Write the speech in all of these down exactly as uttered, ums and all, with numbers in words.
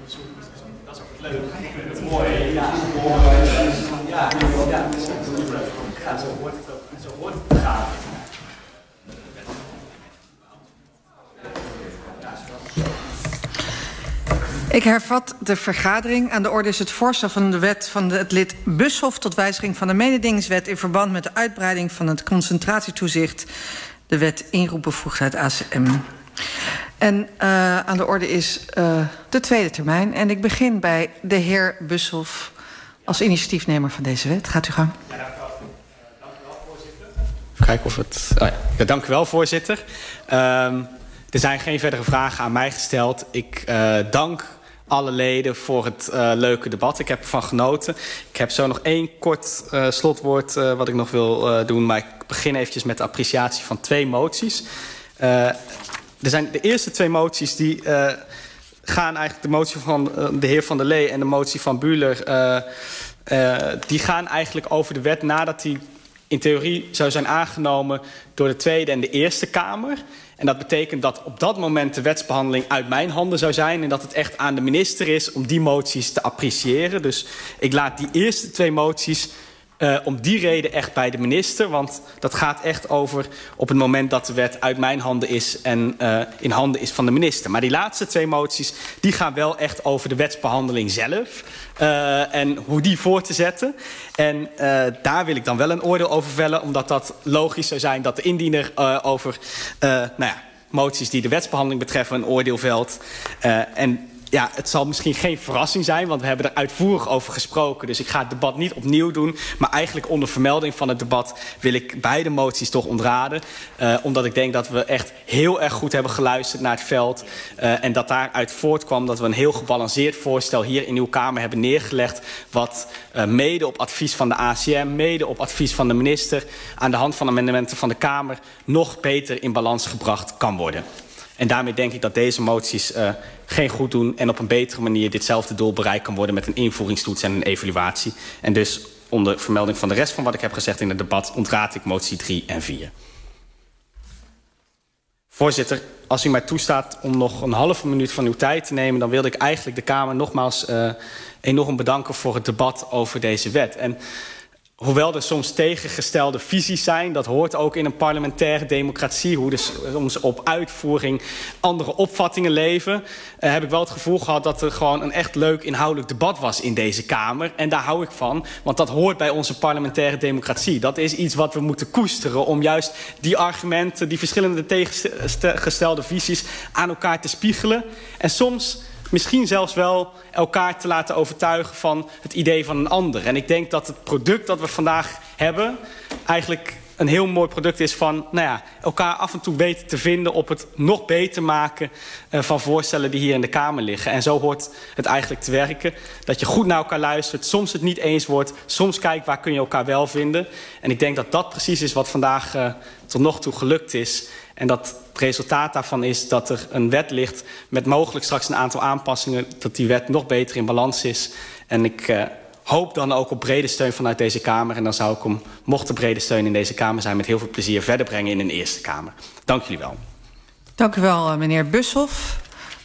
Dat is ook leuk. Mooi. Ja, ja, ja, zo hoort het ook. Zo hoort het te gaan. Ik hervat de vergadering. Aan de orde is het voorstel van de wet van de, het lid Bushoff tot wijziging van de mededingingswet in verband met de uitbreiding van het concentratietoezicht, de wet inroepbevoegdheid A C M. En uh, aan de orde is uh, de tweede termijn. En ik begin bij de heer Bushoff als initiatiefnemer van deze wet. Gaat u gang. Ja, dank u wel. Dank u wel, voorzitter. Even kijken of het... Oh ja. Ja, dank u wel, voorzitter. Um, er zijn geen verdere vragen aan mij gesteld. Ik uh, dank alle leden voor het uh, leuke debat. Ik heb ervan genoten. Ik heb zo nog één kort uh, slotwoord uh, wat ik nog wil uh, doen. Maar ik begin eventjes met de appreciatie van twee moties. Uh, er zijn de eerste twee moties die uh, gaan eigenlijk... de motie van uh, de heer Van der Lee en de motie van Bühler... Uh, uh, die gaan eigenlijk over de wet nadat die in theorie zou zijn aangenomen door de Tweede en de Eerste Kamer. En dat betekent dat op dat moment de wetsbehandeling uit mijn handen zou zijn... en dat het echt aan de minister is om die moties te appreciëren. Dus ik laat die eerste twee moties uh, om die reden echt bij de minister. Want dat gaat echt over op het moment dat de wet uit mijn handen is... en uh, in handen is van de minister. Maar die laatste twee moties die gaan wel echt over de wetsbehandeling zelf... Uh, en hoe die voor te zetten. En uh, daar wil ik dan wel een oordeel over vellen... omdat dat logisch zou zijn dat de indiener uh, over uh, nou ja, moties die de wetsbehandeling betreffen... een oordeel velt. Uh, en ja, het zal misschien geen verrassing zijn... want we hebben er uitvoerig over gesproken. Dus ik ga het debat niet opnieuw doen. Maar eigenlijk onder vermelding van het debat... wil ik beide moties toch ontraden. Uh, omdat ik denk dat we echt heel erg goed hebben geluisterd naar het veld. Uh, en dat daaruit voortkwam dat we een heel gebalanceerd voorstel... hier in uw Kamer hebben neergelegd... wat uh, mede op advies van de A C M, mede op advies van de minister... aan de hand van amendementen van de Kamer... nog beter in balans gebracht kan worden. En daarmee denk ik dat deze moties uh, geen goed doen... en op een betere manier ditzelfde doel bereikt kan worden... met een invoeringstoets en een evaluatie. En dus onder vermelding van de rest van wat ik heb gezegd in het debat... ontraad ik motie drie en vier. Voorzitter, als u mij toestaat om nog een halve minuut van uw tijd te nemen... dan wilde ik eigenlijk de Kamer nogmaals uh, enorm bedanken voor het debat over deze wet. En hoewel er soms tegengestelde visies zijn... dat hoort ook in een parlementaire democratie... hoe dus soms op uitvoering andere opvattingen leven... Uh, heb ik wel het gevoel gehad dat er gewoon een echt leuk inhoudelijk debat was in deze Kamer. En daar hou ik van, want dat hoort bij onze parlementaire democratie. Dat is iets wat we moeten koesteren... om juist die argumenten, die verschillende tegengestelde visies... aan elkaar te spiegelen. En soms... misschien zelfs wel elkaar te laten overtuigen van het idee van een ander. En ik denk dat het product dat we vandaag hebben... eigenlijk een heel mooi product is van nou ja, elkaar af en toe weten te vinden... op het nog beter maken uh, van voorstellen die hier in de Kamer liggen. En zo hoort het eigenlijk te werken. Dat je goed naar elkaar luistert, soms het niet eens wordt... soms kijkt waar kun je elkaar wel vinden. En ik denk dat dat precies is wat vandaag uh, tot nog toe gelukt is... En dat het resultaat daarvan is dat er een wet ligt... met mogelijk straks een aantal aanpassingen... dat die wet nog beter in balans is. En ik uh, hoop dan ook op brede steun vanuit deze Kamer. En dan zou ik hem, mocht er brede steun in deze Kamer zijn... met heel veel plezier verder brengen in een Eerste Kamer. Dank jullie wel. Dank u wel, meneer Bushoff.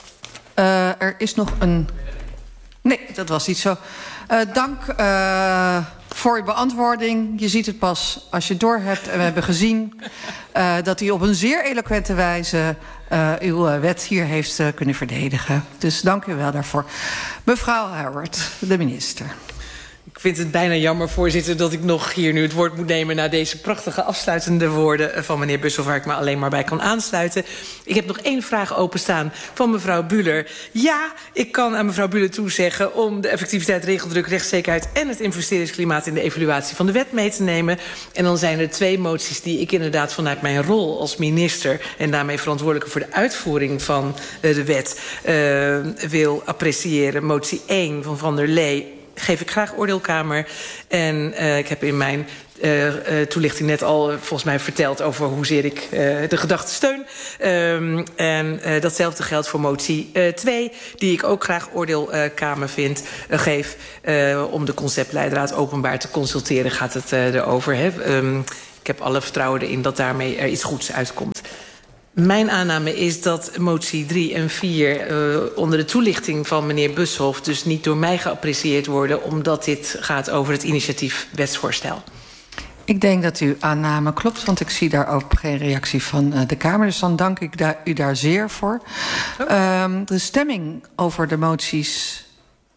Uh, er is nog een... Nee, dat was niet zo. Uh, dank uh, voor uw beantwoording. Je ziet het pas als je het door hebt. En we hebben gezien uh, dat u op een zeer eloquente wijze... Uh, uw uh, wet hier heeft uh, kunnen verdedigen. Dus dank u wel daarvoor. Mevrouw Howard, de minister. Ik vind het bijna jammer, voorzitter, dat ik nog hier nu het woord moet nemen... na deze prachtige afsluitende woorden van meneer Bushoff... waar ik me alleen maar bij kan aansluiten. Ik heb nog één vraag openstaan van mevrouw Bühler. Ja, ik kan aan mevrouw Bühler toezeggen... om de effectiviteit, regeldruk, rechtszekerheid... en het investeringsklimaat in de evaluatie van de wet mee te nemen. En dan zijn er twee moties die ik inderdaad vanuit mijn rol als minister... en daarmee verantwoordelijke voor de uitvoering van de wet... Uh, wil appreciëren. Motie één van Van der Lee... geef ik graag oordeelkamer. En uh, ik heb in mijn uh, uh, toelichting net al uh, volgens mij verteld... over hoezeer ik uh, de gedachte steun. Um, en uh, datzelfde geldt voor motie uh, twee... die ik ook graag oordeelkamer vind, uh, geef... Uh, om de conceptleidraad openbaar te consulteren. Gaat het uh, erover. Hè? Um, ik heb alle vertrouwen erin dat daarmee er iets goeds uitkomt. Mijn aanname is dat motie drie en vier uh, onder de toelichting van meneer Bushoff dus niet door mij geapprecieerd worden, omdat dit gaat over het initiatief wetsvoorstel. Ik denk dat uw aanname klopt, want ik zie daar ook geen reactie van uh, de Kamer. Dus dan dank ik da- u daar zeer voor. Uh, de stemming over de moties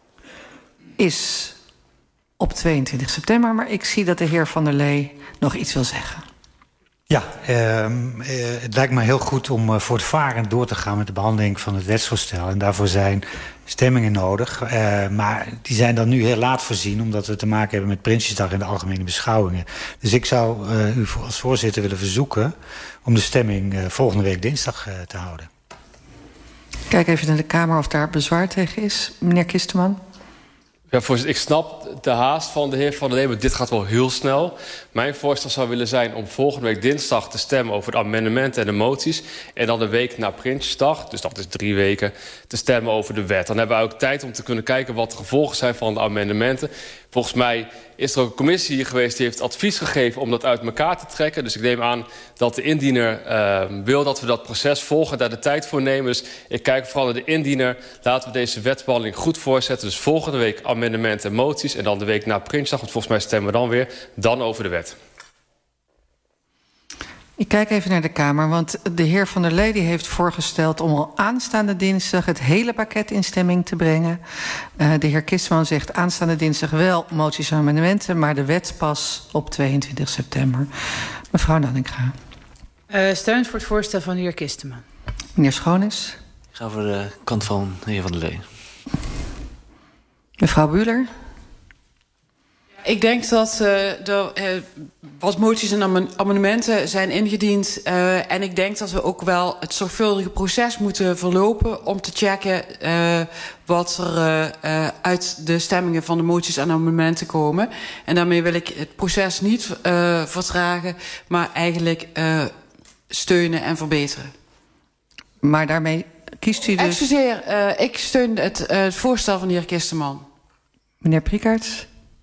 is op tweeëntwintig september, maar ik zie dat de heer Van der Lee nog iets wil zeggen. Ja, uh, uh, het lijkt me heel goed om uh, voortvarend door te gaan met de behandeling van het wetsvoorstel. En daarvoor zijn stemmingen nodig. Uh, maar die zijn dan nu heel laat voorzien, omdat we te maken hebben met Prinsjesdag en de algemene beschouwingen. Dus ik zou uh, u als voorzitter willen verzoeken om de stemming uh, volgende week dinsdag uh, te houden. Kijk even naar de Kamer of daar bezwaar tegen is. Meneer Kisteman. Ja, voorzitter, ik snap de haast van de heer Van der Lee, maar dit gaat wel heel snel. Mijn voorstel zou willen zijn om volgende week dinsdag te stemmen over de amendementen en de moties. En dan de week na Prinsjesdag, dus dat is drie weken, te stemmen over de wet. Dan hebben we ook tijd om te kunnen kijken wat de gevolgen zijn van de amendementen. Volgens mij is er ook een commissie hier geweest die heeft advies gegeven om dat uit elkaar te trekken. Dus ik neem aan dat de indiener uh, wil dat we dat proces volgen, daar de tijd voor nemen. Dus ik kijk vooral naar de indiener. Laten we deze wetsbehandeling goed voorzetten. Dus volgende week amendementen en moties. En dan de week na Prinsjesdag, want volgens mij stemmen we dan weer, dan over de wet. Ik kijk even naar de Kamer, want de heer Van der Lee heeft voorgesteld om al aanstaande dinsdag het hele pakket in stemming te brengen. Uh, de heer Kistman zegt aanstaande dinsdag wel moties en amendementen, maar de wet pas op tweeëntwintig september. Mevrouw Nanninga. Uh, steun voor het voorstel van de heer Kisteman. Meneer Schoonis. Ik ga voor de kant van de heer Van der Lee. Mevrouw Bühler. Ik denk dat uh, er uh, wat moties en amendementen zijn ingediend. Uh, en ik denk dat we ook wel het zorgvuldige proces moeten verlopen om te checken uh, wat er uh, uh, uit de stemmingen van de moties en amendementen komen. En daarmee wil ik het proces niet uh, vertragen, maar eigenlijk uh, steunen en verbeteren. Maar daarmee kiest u dus... Excuseer, uh, ik steun het, uh, het voorstel van de heer Kisteman. Meneer Priekerts.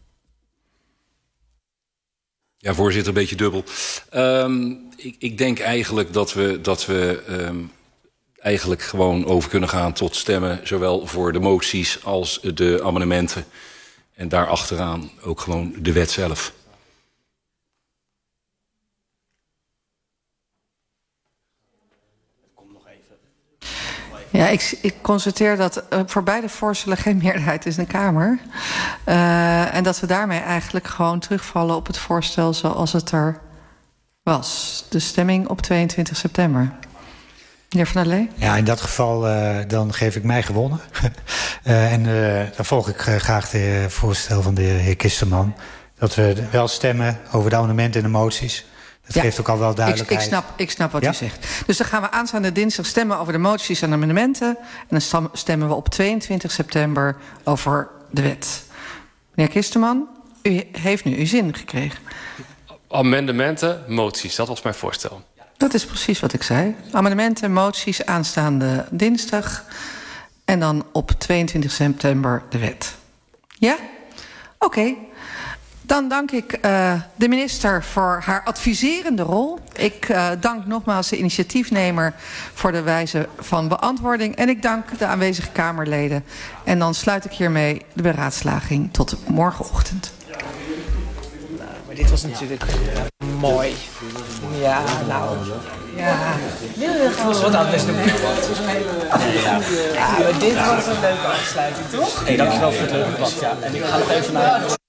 Ja, voorzitter, een beetje dubbel. Um, ik, ik denk eigenlijk dat we, dat we um, eigenlijk gewoon over kunnen gaan tot stemmen, zowel voor de moties als de amendementen. En daarachteraan ook gewoon de wet zelf. Ja, ik, ik constateer dat uh, voor beide voorstellen geen meerderheid is in de Kamer. Uh, en dat we daarmee eigenlijk gewoon terugvallen op het voorstel zoals het er was. De stemming op tweeëntwintig september. Meneer Van der Lee? Ja, in dat geval uh, dan geef ik mij gewonnen. uh, en uh, dan volg ik uh, graag het voorstel van de heer Kisteman. Dat we wel stemmen over de amendementen en de moties. Dat ja, geeft ook al wel duidelijkheid. Ik, ik, snap, ik snap wat ja? u zegt. Dus dan gaan we aanstaande dinsdag stemmen over de moties en amendementen. En dan stemmen we op tweeëntwintig september over de wet. Meneer Kisteman, u heeft nu uw zin gekregen. Amendementen, moties, dat was mijn voorstel. Dat is precies wat ik zei. Amendementen, moties aanstaande dinsdag. En dan op tweeëntwintig september de wet. Ja? Oké. Okay. Dan dank ik uh, de minister voor haar adviserende rol. Ik uh, dank nogmaals de initiatiefnemer voor de wijze van beantwoording. En ik dank de aanwezige Kamerleden. En dan sluit ik hiermee de beraadslaging tot morgenochtend. Nou, maar dit was natuurlijk mooi. Ja, nou. Ja, dit was wat anders doen. Ja, maar dit was een leuke afsluiting, toch? Hey, dankjewel voor het leuke debat. Ja. En ik ga nog even naar...